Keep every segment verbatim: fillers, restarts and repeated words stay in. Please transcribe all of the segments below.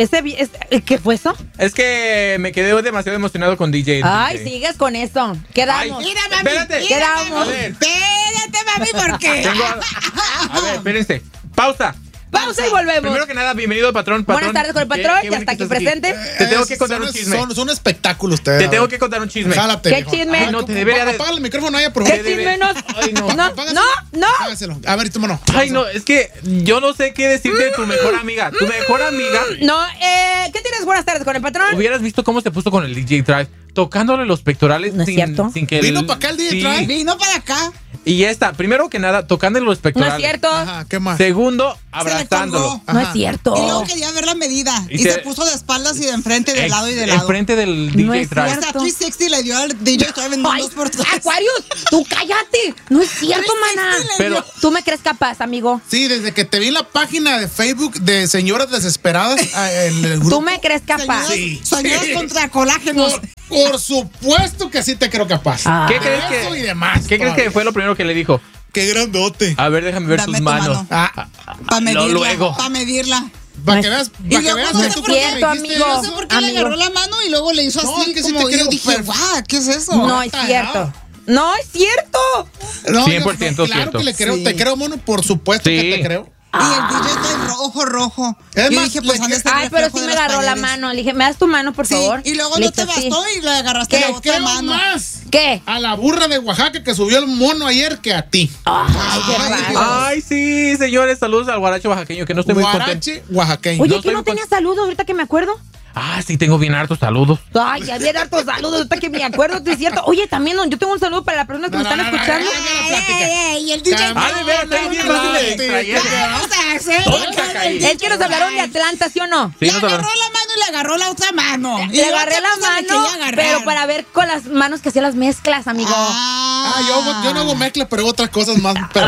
Ese, ese, ¿Qué fue eso? Es que me quedé demasiado emocionado con D J. Ay, D J. sigues con eso. Quedamos. Mira, mami. Espérate. Mira, Quedamos. mami. Espérate, mami, ¿por qué? Tengo a... a ver, espérense. Pausa. Pausa y volvemos. Primero que nada, bienvenido, patrón. patrón. Buenas tardes con el patrón, Qué- qué ya bueno está que aquí estás presente. Te tengo que Eh, contar son, un chisme. Son, son un espectáculo ustedes. Te tengo que contar un chisme. Jálate. ¿Qué viejo. chisme? Ay, No, te compa, debería de- apaga el micrófono ahí, por ¿Qué favor. debe- chisme no? Ay, no. No, Apágaselo. no, no. Apágaselo. A ver, tú, no. Ay, no, es que yo no sé qué decirte de tu mejor amiga. Tu mejor amiga. No, eh, ¿qué tienes? Buenas tardes con el patrón. Hubieras visto cómo se puso con el D J Drive, tocándole los pectorales ¿No es sin, cierto? sin que ¿Vino el- pa' acá el D J sí. Drive? Vino para acá. Y ya está, primero que nada, tocándole los No pectorales. es cierto. Ajá, ¿qué más? Segundo, Se le abrazándolo. colgó. No Ajá. es cierto. Y luego quería ver la medida. Y Y, se- se puso de espaldas y de enfrente, de lado y de lado. Enfrente del D J No es Drive. cierto. Hasta trescientos sesenta le dio al D J Drive en Ay, dos por tres. Aquarius, tú cállate. No es cierto, mana. Pero- ¿Tú me crees capaz, amigo? Sí, desde que te vi en la página de Facebook de Señoras Desesperadas ah, en el grupo. ¿Tú me crees capaz? Señoras, Sí. señoras Sí. contra colágenos. Por, por supuesto que sí te creo capaz. Ah. ¿Qué De crees eso que, y demás, ¿qué crees todavía. que fue lo primero que le dijo? Qué grandote. A ver, déjame ver Dame sus tu manos. mano. Ah, Para medirla. luego. Para medirla. para que veas, Y para que luego veas no que sé tú por cuando qué, me dijiste amigo. No sé eso, por qué Amigo. le agarró la mano y luego le hizo No, así es que sí como te yo creo dije, perf- guau, ¿qué es eso? No es cierto. No es cierto. No, cien yo- por ciento Claro cierto. que le creo, Sí. te creo, mono, por supuesto Sí. que te creo. Y el D J está rojo, rojo. Es Yo más, dije, pues le- han de ser Ay, pero reflejo sí de me las agarró la paredes. mano. Le dije, ¿me das tu mano, por Sí, favor? y luego Le no te dije, sí. bastó y le agarraste ¿Qué? la otra Creo mano. más ¿Qué? a la burra de Oaxaca que subió el mono ayer que a ti. Ay, qué Ay, raro. Ay, sí, señores, saludos al guaracho oaxaqueño, que no estoy muy contento. Guarache oaxaqueño. Oye, No ¿que estoy no con- tenía saludos ahorita que me acuerdo? Ah, sí, tengo bien hartos saludos. Ay, ya viene hartos saludos ahorita que me acuerdo, ¿sí es cierto? Oye, también no, yo tengo un saludo para las personas que No, me no, están no, no, escuchando. no, no, no, no, plática. Ey, ey, y el D J. Calma. Ah, de veras, estoy bien fácil de distraer. O sea, sí. Todo cacaí. Es que nos hablaron de Atlanta, ¿sí o no? Sí, Le nos agarró hablaron. la mano y le agarró la otra mano. Y Le agarré otra la cosa le mano, quería agarrar. pero para ver con las manos que hacía las mezclas, amigo. Ah, Ah, yo, yo no hago mezcla, pero hago otras cosas más. Pero,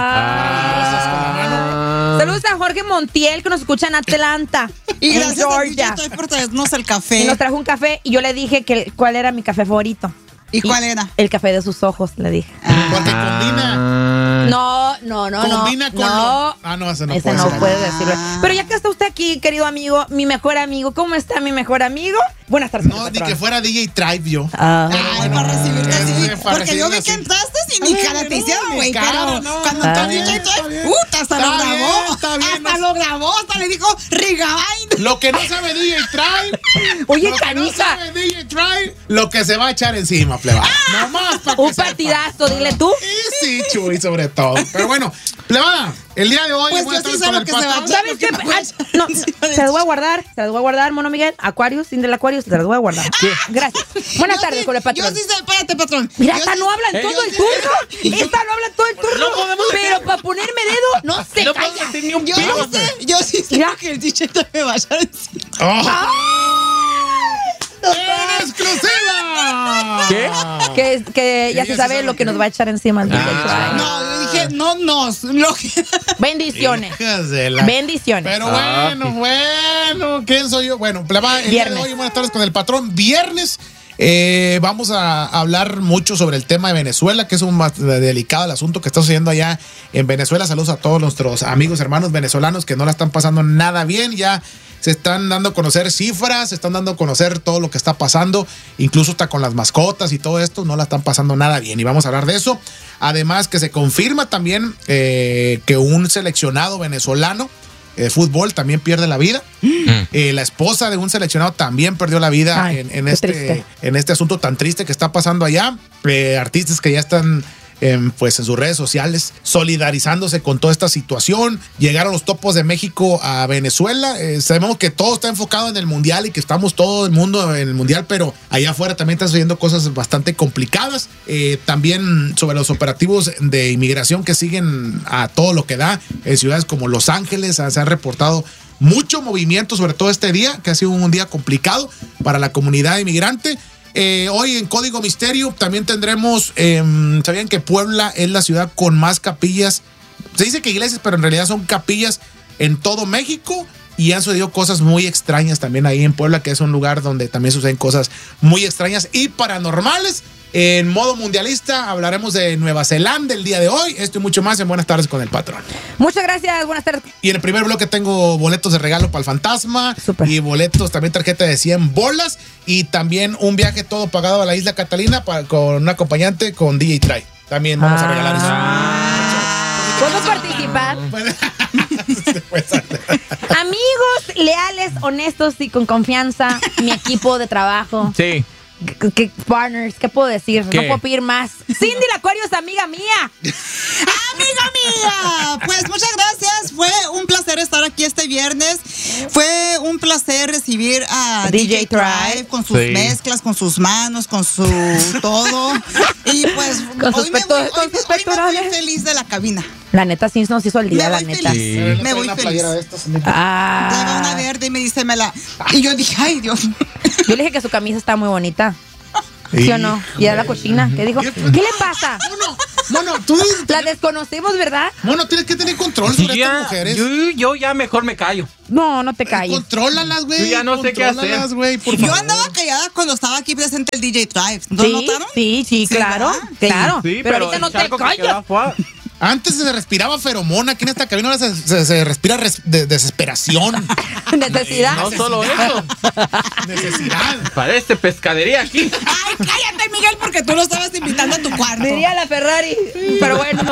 Ah. Saludos a Jorge Montiel que nos escucha en Atlanta, Y en gracias a Georgia. D J por traernos el café. Y nos trajo un café y yo le dije que cuál era mi café favorito. ¿Y cuál era? El café de sus ojos, le dije. porque combina. Ah. No, no, no, no. Combina con no. lo- Ah, no, ese no Ese puede no ser. puede decirlo. Pero ya que está usted aquí, querido amigo, mi mejor amigo, ¿cómo está mi mejor amigo? Buenas tardes. No, ni patrón. que fuera D J Tribe yo. Ah. Ay, para recibirte así. Ese, para Porque yo vi recibirme que así. entraste sin ni Ay, cara te no, hicieron, ni güey. cara, Pero no. cuando Ah. entró Está D J bien, está Toy, bien. puta, hasta lo Está bien, grabó. está bien, Hasta no- lo grabó, hasta le dijo Rigabain. Lo que no sabe D J Tribe. Oye, lo que no canija. sabe D J Tribe, lo que se va a echar encima, plebada. Nomás para que Un sepa. partidazo, dile tú. Y sí, Chuy, sobre todo. Pero bueno, plebada, el día de hoy Pues voy a yo sí estar sé con lo el que se va a patrón. echar. ¿Sabes qué? Ah, no, se las voy a guardar, se las voy a guardar, mono Miguel. Aquarius, sin del Aquarius, se las voy a guardar. Gracias. Buenas Yo tardes sí- con el patrón. Yo sí sé, espérate, patrón. Mira, Yo esta sí- no habla en Eh, todo yo el sí- turno. Esta no habla en todo el turno. No podemos Pero dejar- para ponerme dedo, no se No calla. puedo decir ni un Yo pío. no sé, yo sí sé Mira. que el D J me va a echar encima. ¡Oh! ¡En exclusiva! ¿Qué? Que, que ya Sí, se ya sabe se sabe lo que que- nos va a echar encima el D J Ah. Tribe. No, yo dije, no nos. Lo que... Bendiciones. Hijas de la- Bendiciones. Pero Ah, bueno, sí. bueno, ¿quién soy yo? Bueno, plebada, el día de Viernes. hoy, buenas tardes con el patrón. Viernes. eh, vamos a hablar mucho sobre el tema de Venezuela, que es un más delicado el asunto que está sucediendo allá en Venezuela. Saludos a todos nuestros amigos, hermanos venezolanos que no la están pasando nada bien. Ya se están dando a conocer cifras, se están dando a conocer todo lo que está pasando, incluso hasta con las mascotas y todo esto, no la están pasando nada bien. Y vamos a hablar de eso. Además que se confirma también eh, que un seleccionado venezolano de fútbol también pierde la vida. Eh, la esposa de un seleccionado también perdió la vida Ay, en, en qué este, triste. en este asunto tan triste que está pasando allá. Eh, artistas que ya están en, pues en sus redes sociales solidarizándose con toda esta situación. Llegaron los topos de México a Venezuela. Eh, sabemos que todo está enfocado en el mundial y que estamos todo el mundo en el mundial, pero allá afuera también están sucediendo cosas bastante complicadas. Eh, también sobre los operativos de inmigración que siguen a todo lo que da en ciudades como Los Ángeles. Se han reportado mucho movimiento, sobre todo este día, que ha sido un día complicado para la comunidad inmigrante. Eh, hoy en Código Misterio también tendremos, eh, ¿sabían que Puebla es la ciudad con más capillas? Se dice que iglesias, pero en realidad son capillas en todo México. y han sucedido cosas muy extrañas también ahí en Puebla, que es un lugar donde también suceden cosas muy extrañas y paranormales. En modo mundialista hablaremos de Nueva Zelanda el día de hoy. Esto y mucho más en Buenas Tardes con el Patrón. Muchas gracias, buenas tardes. Y en el primer bloque tengo boletos de regalo para el Fantasma. Super. Y boletos, también tarjeta de cien bolas. Y también un viaje todo pagado a la Isla Catalina para, con un acompañante con D J Try. También vamos ah. a regalar eso. Ah. ¿Puedo participar? Amigos leales, honestos y con confianza, mi equipo de trabajo. Sí. ¿Qué, qué partners? ¿Qué puedo decir? ¿Qué? No puedo pedir más. Cindy la Acuario es amiga mía. ¡Amiga mía! Pues muchas gracias. Fue un placer estar aquí este viernes. Fue un placer recibir a D J Tribe con sus sí. mezclas, con sus manos, con su todo. Y pues con hoy, sus me voy, con hoy, sus hoy me voy feliz de la cabina. La neta sí nos hizo el día, me la voy neta. Feliz. Sí. Me voy feliz. De estas, ah. Trae una verde y me dice, me la... Y yo dije, ay, Dios. Yo le dije que su camisa está muy bonita. ¿Sí o no? Y era la cochina. ¿Qué dijo? ¿Qué, ¿Qué le pasa? Mono, mono, tú... La desconocemos, ¿verdad? Mono, tienes que tener control sobre ya, estas mujeres. Yo, yo ya mejor me callo. No, no te calles. Contrólalas, güey. Yo ya no sé qué hacer. Güey, por yo favor. andaba callada cuando estaba aquí presente el D J Tribe. ¿No sí, notaron? Sí, sí, Sí, claro. ¿verdad? Claro. Sí, pero, ahorita no te callas. Antes se respiraba feromona, aquí en esta cabina ahora se, se, se respira res, de, desesperación. Necesidad. No solo eso. Necesidad. Parece pescadería aquí. Ay, cállate, Miguel, porque tú lo estabas invitando a tu cuarto. Diría la Ferrari. Pero bueno.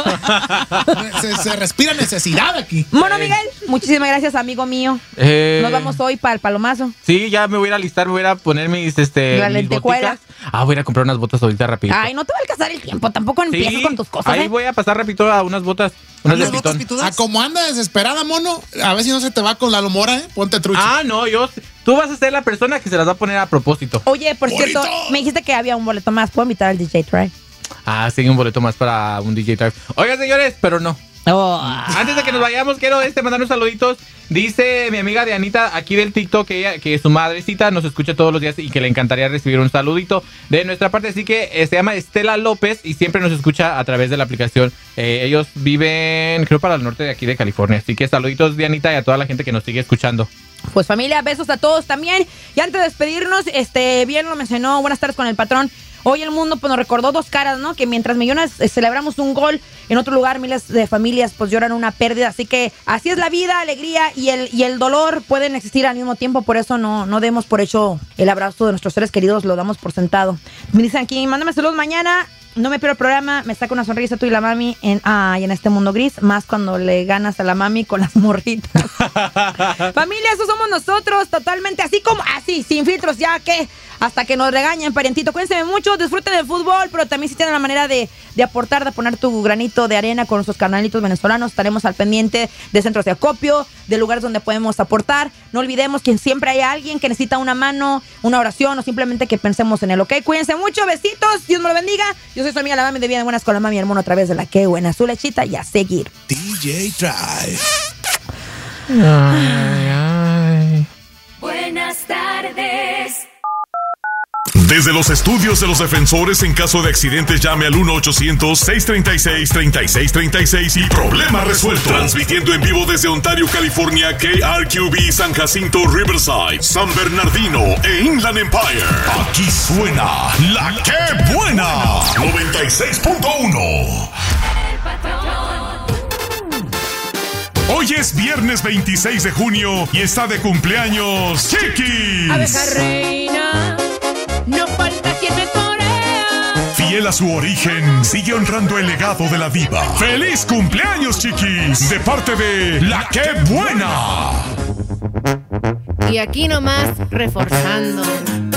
Se, se respira necesidad aquí. Mono Miguel, muchísimas gracias, amigo mío. Eh, Nos vamos hoy para el Palomazo. Sí, ya me voy a ir a alistar, me voy a ir a poner mis, este, La mis lentejuela. boticas. Ah, voy a ir a comprar unas botas ahorita rapidito. Ay, no te va a alcanzar el tiempo. Tampoco empieces Sí, con tus cosas. ahí ¿eh? voy a pasar rapidito a unas botas. Unas de ¿Unas botas pitón. pitudas? A como anda desesperada, mono, a ver si no se te va con la lomora, ¿eh? Ponte trucha. Ah, no, yo... Tú vas a ser la persona que se las va a poner a propósito. Oye, por ¡Bonito! cierto, me dijiste que había un boleto más. ¿Puedo invitar al D J Try? Ah, sí, un boleto más para un D J Drive. Oigan, señores, pero no. Oh. Antes de que nos vayamos, quiero este mandar unos saluditos. Dice mi amiga Dianita aquí del TikTok que, ella, que su madrecita nos escucha todos los días y que le encantaría recibir un saludito de nuestra parte. Así que eh, se llama Estela López y siempre nos escucha a través de la aplicación. Eh, ellos viven, creo, para el norte de aquí de California. Así que saluditos, Dianita, y a toda la gente que nos sigue escuchando. Pues familia, besos a todos también. Y antes de despedirnos, este, bien lo mencionó, buenas tardes con el patrón. Hoy el mundo pues nos recordó dos caras, ¿no? Que mientras millones eh, celebramos un gol, en otro lugar miles de familias pues lloran una pérdida. Así que así es la vida, alegría y el, y el dolor pueden existir al mismo tiempo. Por eso no, no demos por hecho el abrazo de nuestros seres queridos, lo damos por sentado. Me dicen aquí, mándame saludos mañana. No me pierdo el programa, me saca una sonrisa tú y la mami en, ah, y en este mundo gris, más cuando le ganas a la mami con las morritas. Familia, eso somos nosotros, totalmente así como, así, sin filtros, ya que hasta que nos regañen, parientito. Cuídense mucho, disfruten del fútbol, pero también si tienen la manera de, de aportar, de poner tu granito de arena con nuestros carnalitos venezolanos, estaremos al pendiente de centros de acopio, de lugares donde podemos aportar. No olvidemos que siempre hay alguien que necesita una mano, una oración o simplemente que pensemos en él, ¿ok? Cuídense mucho, besitos, Dios me lo bendiga. Yo soy su amiga la mami de Bien Buenas con la mami y el mono a través de la que buena su lechita y a seguir. D J Drive. Ay, ay. Buenas tardes. Desde los estudios de los defensores, en caso de accidentes, llame al uno ochocientos, seiscientos treinta y seis, treinta y seis treinta y seis y problema resuelto. Transmitiendo en vivo desde Ontario, California, K R Q B, San Jacinto, Riverside, San Bernardino e Inland Empire. Aquí suena La Que Buena, noventa y seis punto uno. Hoy es viernes veintiséis de junio y está de cumpleaños Chiquis. Abeja reina, no falta quien me torea. Fiel a su origen, sigue honrando el legado de la diva. ¡Feliz cumpleaños, Chiquis! De parte de La Que Buena. Y aquí nomás reforzando.